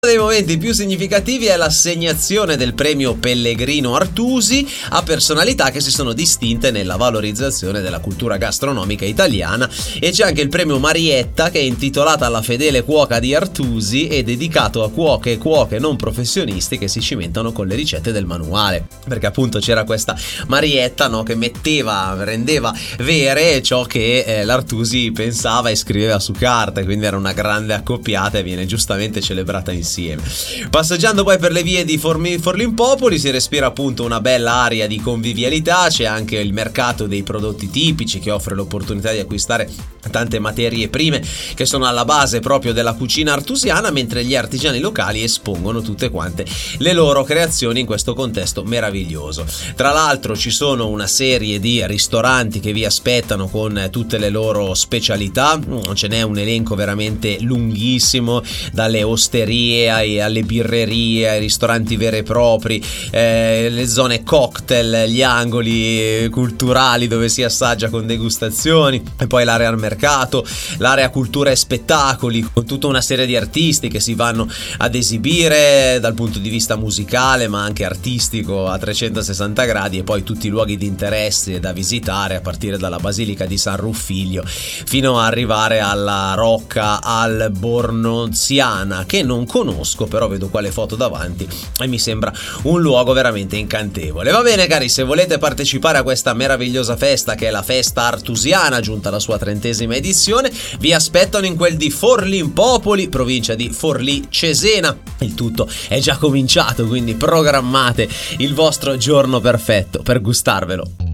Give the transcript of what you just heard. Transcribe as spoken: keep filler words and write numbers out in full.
Uno dei momenti più significativi è l'assegnazione del premio Pellegrino Artusi a personalità che si sono distinte nella valorizzazione della cultura gastronomica italiana, e c'è anche il premio Marietta, che è intitolata alla fedele cuoca di Artusi e dedicato a cuoche e cuoche non professionisti che si cimentano con le ricette del manuale, perché appunto c'era questa Marietta, no, che metteva, rendeva vere ciò che eh, l'Artusi pensava e scriveva su carta, quindi era una grande accoppiata e viene giustamente celebrata insieme. Passeggiando poi per le vie di Formi- Forlimpopoli si respira appunto una bella aria di convivialità. C'è anche il mercato dei prodotti tipici che offre l'opportunità di acquistare tante materie prime che sono alla base proprio della cucina artusiana, mentre gli artigiani locali espongono tutte quante le loro creazioni in questo contesto meraviglioso. Tra l'altro ci sono una serie di ristoranti che vi aspettano con tutte le loro specialità, ce n'è un elenco veramente lunghissimo, dalle osterie ai, alle birrerie, ai ristoranti veri e propri, eh, le zone cocktail, gli angoli culturali dove si assaggia con degustazioni, e poi l'area al mercato, l'area cultura e spettacoli con tutta una serie di artisti che si vanno ad esibire dal punto di vista musicale ma anche artistico a trecentosessanta gradi, e poi tutti i luoghi di interesse da visitare a partire dalla Basilica di San Ruffiglio fino a arrivare alla Rocca Albornoziana, che non conosco, però vedo qua le foto davanti e mi sembra un luogo veramente incantevole. Va bene cari, se volete partecipare a questa meravigliosa festa che è la Festa Artusiana, giunta alla sua trentesima edizione, vi aspettano in quel di Forlimpopoli, provincia di Forlì Cesena. Il tutto è già cominciato, quindi programmate il vostro giorno perfetto per gustarvelo.